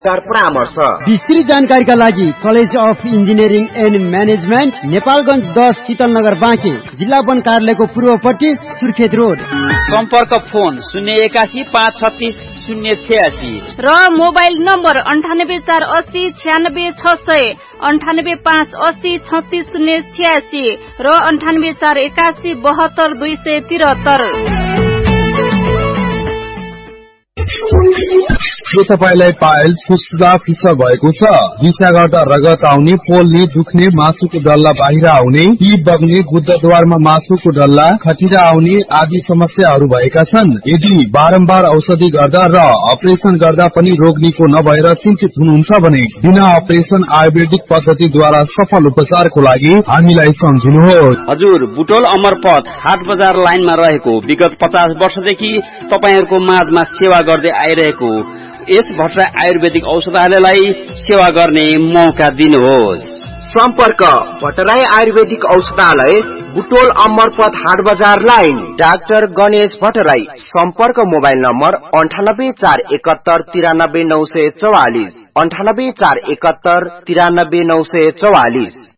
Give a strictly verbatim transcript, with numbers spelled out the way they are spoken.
परामर्श। विस्तृत जानकारीका लागि college of engineering and management, Nepalgunj दस, शीतलनगर बाँके, जिल्ला वन कार्यालयको पूर्वपट्टि, सुर्खेत रोड। सम्पर्क फोन शून्य एकासी पाँच छत्तीस शून्य छयासी र मोबाइल नम्बर अन्ठानब्बे चार अस्सी छ्यानब्बे छ सय, अन्ठानब्बे पाँच अस्सी छत्तीस शून्य छयासी र अन्ठानब्बे चार एकासी बहत्तर दुई सय त्रिहत्तर। के तपाईलाई पाइल्स फुस्फुसा फिसर भएको छ? दिशा गर्दा रगत आउने, पोल्ने, दुख्ने, मासुको डल्ला बाहिर आउने, पी बग्ने, गुद्दद्वारमा मासुको डल्ला, खटिरा आउने आदि समस्याहरू भएका छन्? यदि बारम्बार औषधि गर्दा र अपरेसन गर्दा पनि रोग निको नभएर चिन्तित हुनुहुन्छ भने बिना अपरेसन आयुर्वेदिक पद्धतिद्वारा सफल उपचारको लागि हामीलाई सम्झिनुहोस्। हजुर, बुटोल अमरपथ हाट बजार लाइनमा रहेको विगत पचास वर्षदेखि तपाईहरूको माझमा सेवा गर्दै आइरहेको यस भट्टराई आयुर्वेदिक औषधालयलाई सेवा गर्ने मौका दिनुहोस्। सम्पर्क भट्टराई आयुर्वेदिक औषधालय, बुटोल अमरपथ हाट बजार लाइन, डाक्टर गणेश भट्टराई। सम्पर्क मोबाइल नम्बर अन्ठानब्बे चार एकहत्तर तिरानब्बे नौ सय चौवालिस, अन्ठानब्बे चार एकहत्तर तिरानब्बे नौ सय चौवालिस।